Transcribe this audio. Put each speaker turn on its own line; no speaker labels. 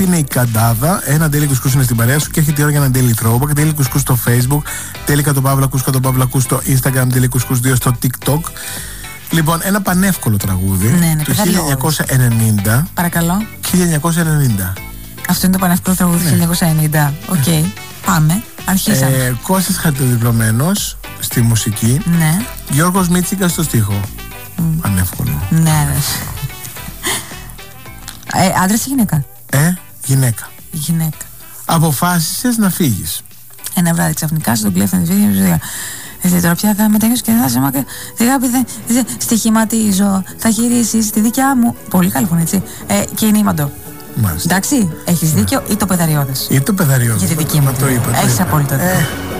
Είναι η Καντάδα. Ένα Daily Κουσκούς είναι στην παρέα σου και έχει τη ώρα για ένα Daily Throwback. Daily Κουσκούς στο Facebook, Daily Κατοπαύλακους στο Instagram, Daily Κουσκούς 2 στο TikTok. Λοιπόν, ένα πανεύκολο τραγούδι του 1990.
Παρακαλώ.
1990.
Αυτό είναι το πανεύκολο τραγούδι του 1990. Οκ, πάμε. Αρχίσαμε.
Κώστας Χαρτοδιπλωμένος στη μουσική.
Ναι.
Γιώργος Μίτσικας στο στίχο. Πανεύκολο.
Ναι, άντρας ή γυναίκα?
Γυναίκα.
Γυναίκα.
Αποφάσισες να φύγεις.
Ένα βράδυ ξαφνικά στον κλέφτη τη βίντεο. Τώρα πια θα μετέχεις και θα σε μάκα. Στοιχηματίζω. Θα γυρίσεις τη δικιά μου. Πολύ καλή φωνή, έτσι. Και είναι ήμαντο.
Μάλιστα.
Εντάξει, έχεις δίκιο ή το πεδαριώδες.
Ή το πεδαριώδες.
Για τη δική μου.
Το είπα.
Έχεις απόλυτο δίκιο.